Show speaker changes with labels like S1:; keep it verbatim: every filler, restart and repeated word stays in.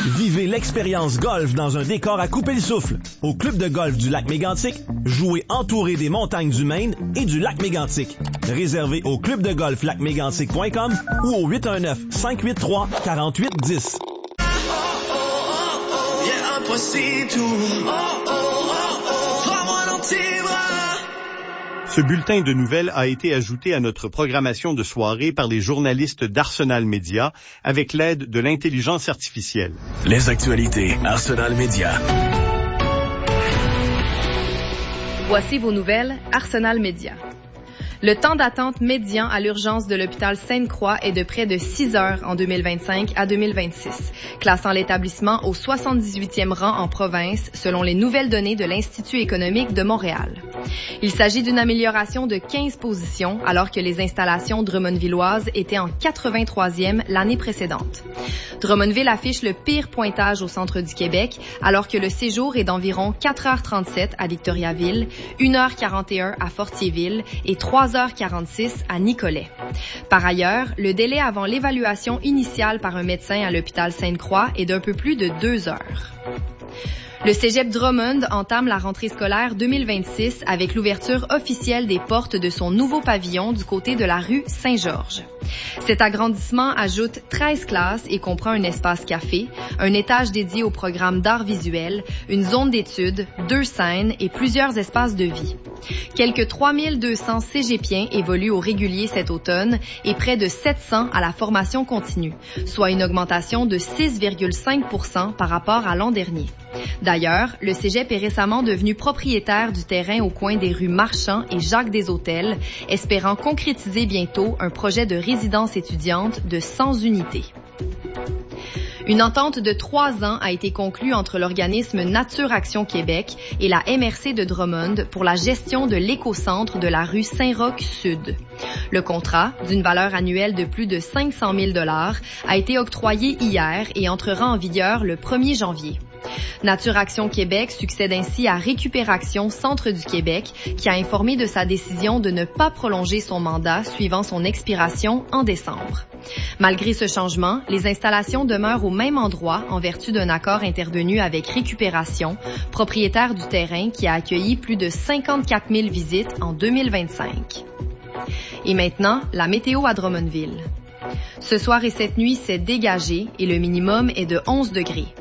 S1: Vivez l'expérience golf dans un décor à couper le souffle. Au club de golf du lac Mégantic, jouez entouré des montagnes du Maine et du lac Mégantic. Réservé au club de golf lac mégantic point com ou au huit un neuf, cinq huit trois, quatre huit un zéro.
S2: Ce bulletin de nouvelles a été ajouté à notre programmation de soirée par les journalistes d'Arsenal Média avec l'aide de l'intelligence artificielle.
S3: Les actualités Arsenal Média.
S4: Voici vos nouvelles Arsenal Média. Le temps d'attente médian à l'urgence de l'hôpital Sainte-Croix est de près de six heures en deux mille vingt-cinq à deux mille vingt-six, classant l'établissement au soixante-dix-huitième rang en province selon les nouvelles données de l'Institut économique de Montréal. Il s'agit d'une amélioration de quinze positions alors que les installations drummondvilloises étaient en quatre-vingt-troisième l'année précédente. Drummondville affiche le pire pointage au centre du Québec alors que le séjour est d'environ quatre heures trente-sept à Victoriaville, une heure quarante et un à Fortierville et trois heures quarante-six à Nicolet. Par ailleurs, le délai avant l'évaluation initiale par un médecin à l'hôpital Sainte-Croix est d'un peu plus de deux heures. Le Cégep Drummond entame la rentrée scolaire deux mille vingt-six avec l'ouverture officielle des portes de son nouveau pavillon du côté de la rue Saint-Georges. Cet agrandissement ajoute treize classes et comprend un espace café, un étage dédié au programme d'art visuel, une zone d'études, deux scènes et plusieurs espaces de vie. Quelques trois mille deux cents cégepiens évoluent au régulier cet automne et près de sept cents à la formation continue, soit une augmentation de six virgule cinq pour cent par rapport à l'an dernier. D'ailleurs, le Cégep est récemment devenu propriétaire du terrain au coin des rues Marchand et Jacques-des-Hôtels, espérant concrétiser bientôt un projet de résidence étudiante de cent unités. Une entente de trois ans a été conclue entre l'organisme Nature Action Québec et la M R C de Drummond pour la gestion de l'écocentre de la rue Saint-Roch Sud. Le contrat, d'une valeur annuelle de plus de cinq cent mille dollars, a été octroyé hier et entrera en vigueur le premier janvier. Nature Action Québec succède ainsi à Récupération Centre du Québec, qui a informé de sa décision de ne pas prolonger son mandat suivant son expiration en décembre. Malgré ce changement, les installations demeurent au même endroit en vertu d'un accord intervenu avec Récupération, propriétaire du terrain qui a accueilli plus de cinquante-quatre mille visites en deux mille vingt-cinq. Et maintenant, la météo à Drummondville. Ce soir et cette nuit, c'est dégagé et le minimum est de onze degrés.